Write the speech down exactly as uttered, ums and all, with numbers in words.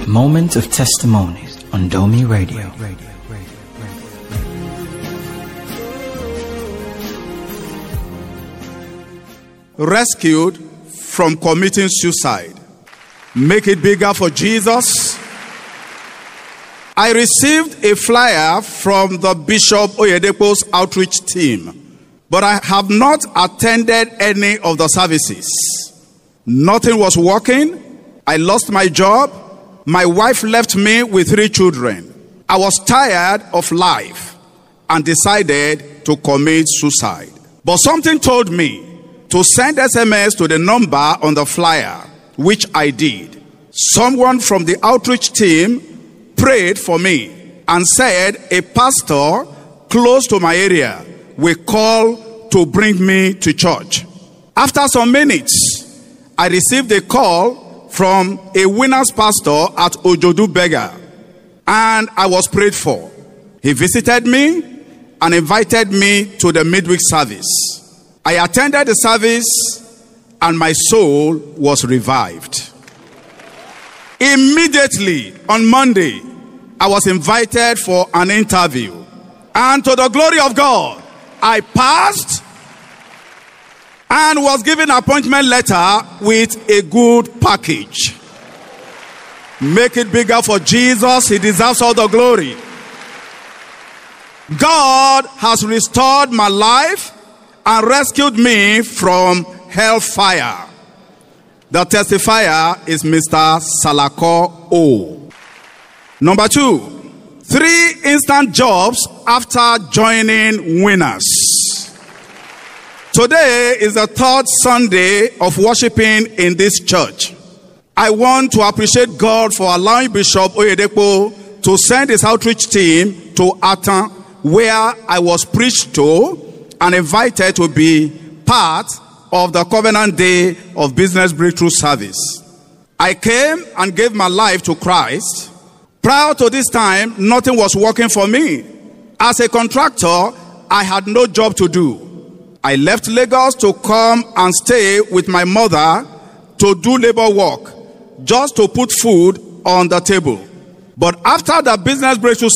Moment of Testimony on Domi Radio. Rescued from committing suicide. Make it bigger for Jesus. I received a flyer from the Bishop Oyedepo's outreach team, but I have not attended any of the services. Nothing was working. I lost my job. My wife left me with three children. I was tired of life and decided to commit suicide. But something told me to send S M S to the number on the flyer, which I did. Someone from the outreach team prayed for me and said a pastor close to my area will call to bring me to church. After some minutes, I received a call from a winner's pastor at Ojodu Beggar, and I was prayed for. He visited me and invited me to the midweek service. I attended the service and my soul was revived. Immediately on Monday, I was invited for an interview, and to the glory of God, I passed and was given an appointment letter with a good package. Make it bigger for Jesus. He deserves all the glory. God has restored my life and rescued me from hellfire. The testifier is Mister Salako O. Number two, three instant jobs after joining Winners. Today is the third Sunday of worshiping in this church. I want to appreciate God for allowing Bishop Oyedepo to send his outreach team to Atan, where I was preached to and invited to be part of the Covenant Day of Business Breakthrough service. I came and gave my life to Christ. Prior to this time, nothing was working for me. As a contractor, I had no job to do. I left Lagos to come and stay with my mother to do labor work, just to put food on the table. But after the Business Breakthrough